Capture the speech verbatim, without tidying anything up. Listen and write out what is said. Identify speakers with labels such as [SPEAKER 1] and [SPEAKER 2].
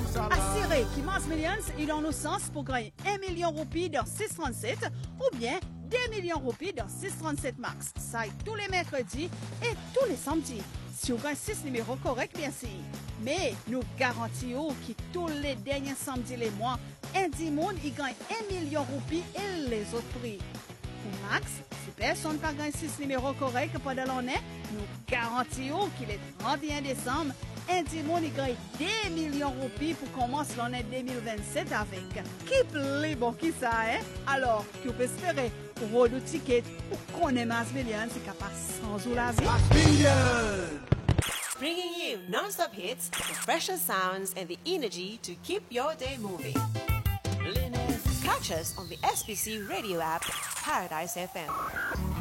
[SPEAKER 1] Assurez qu'Immense Millions, il en a sens pour gagner un million roupies dans six cent trente-sept ou bien deux millions roupies dans six cent trente-sept max. Ça est tous les mercredis et tous les samedis. Si vous gagnez six numéros corrects, bien sûr. Mais nous garantissons que tous les derniers samedis les mois, un monde il gagne un million roupies et les autres prix. Pour Max, si personne n'a pas gagné six numéros corrects pendant l'année, nous garantissons qu'il est trente et un décembre, un monde il gagne deux millions de roupies pour commencer l'année deux mille vingt-sept avec. Qui plaît bon qui ça, hein? Alors, que vous espérez pour le ticket pour qu'on ait Mass Millions, c'est capable sans ou la vie.
[SPEAKER 2] Mass Millions!
[SPEAKER 3] Bringing you non-stop hits, the freshest sounds, and the energy to keep your day moving. Catch us on the S B C radio app, Paradise F M.